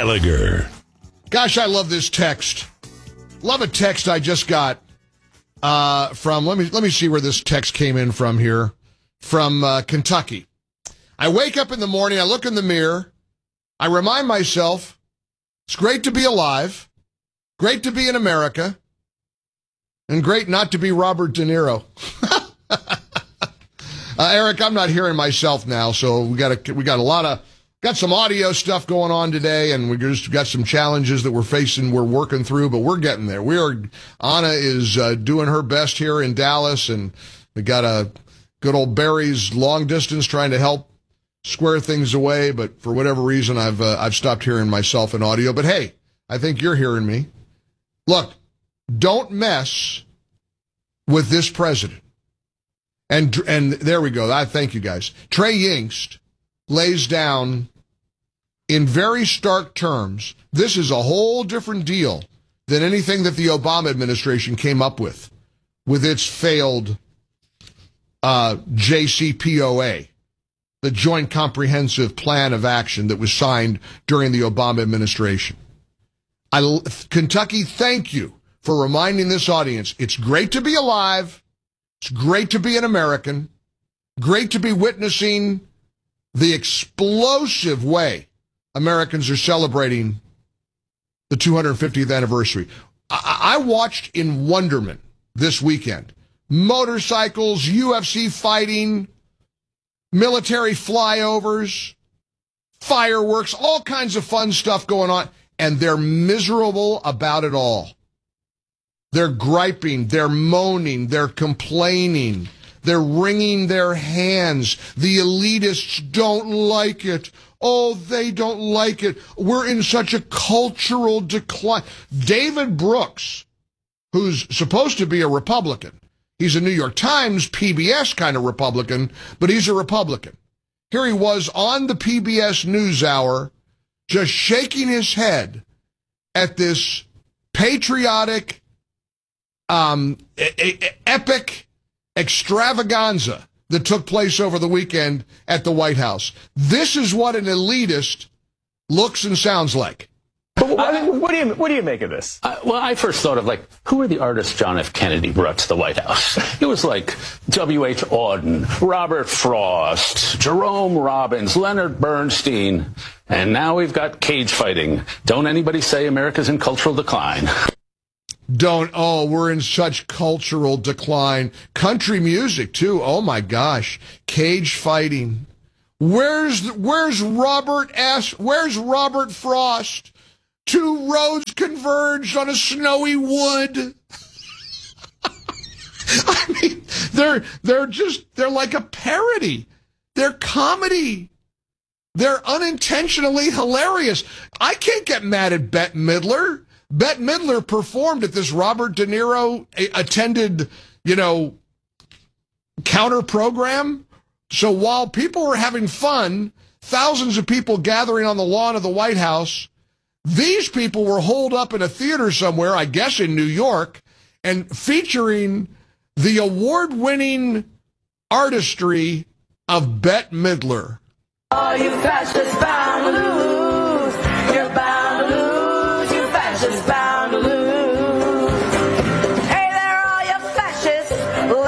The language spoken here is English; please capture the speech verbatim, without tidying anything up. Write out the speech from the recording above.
Gallagher. Gosh, I love this text. Love a text I just got uh, from, let me let me see where this text came in from here, from uh, Kentucky. I wake up in the morning, I look in the mirror, I remind myself, it's great to be alive, great to be in America, and great not to be Robert De Niro. uh, Eric, I'm not hearing myself now, so we got a, we got a lot of, got some audio stuff going on today, and we just got some challenges that we're facing, we're working through, but we're getting there. We are, Anna is uh, doing her best here in Dallas, and we got a good old Barry's long distance trying to help square things away, but for whatever reason, I've uh, I've stopped hearing myself in audio. But hey, I think you're hearing me. Look, don't mess with this president. And and there we go. I thank you guys. Trey Yingst lays down in very stark terms, this is a whole different deal than anything that the Obama administration came up with, with its failed uh, J C P O A, the Joint Comprehensive Plan of Action that was signed during the Obama administration. I, Kentucky, thank you for reminding this audience, it's great to be alive, it's great to be an American, great to be witnessing the explosive way Americans are celebrating the two hundred fiftieth anniversary. I, I watched in wonderment this weekend. Motorcycles, U F C fighting, military flyovers, fireworks, all kinds of fun stuff going on, and they're miserable about it all. They're griping, they're moaning, they're complaining. They're wringing their hands. The elitists don't like it. Oh, they don't like it. We're in such a cultural decline. David Brooks, who's supposed to be a Republican, he's a New York Times, P B S kind of Republican, but he's a Republican. Here he was on the P B S NewsHour, just shaking his head at this patriotic, um, e- e- epic extravaganza that took place over the weekend at the White House. This is what an elitist looks and sounds like. But what, what do you what do you make of this? Uh, well, I first thought of, like, who are the artists John F. Kennedy brought to the White House? It was like W H. Auden, Robert Frost, Jerome Robbins, Leonard Bernstein, and now we've got cage fighting. Don't anybody say America's in cultural decline. Don't, oh, we're in such cultural decline. Country music, too. Oh, my gosh. Cage fighting. Where's, where's Robert S., where's Robert Frost? Two roads converged on a snowy wood. I mean, they're, they're just, they're like a parody. They're comedy. They're unintentionally hilarious. I can't get mad at Bette Midler. Bette Midler performed at this Robert De Niro attended, you know, counter program. So while people were having fun, thousands of people gathering on the lawn of the White House, these people were holed up in a theater somewhere, I guess in New York, and featuring the award-winning artistry of Bette Midler. All you fascists bound loose.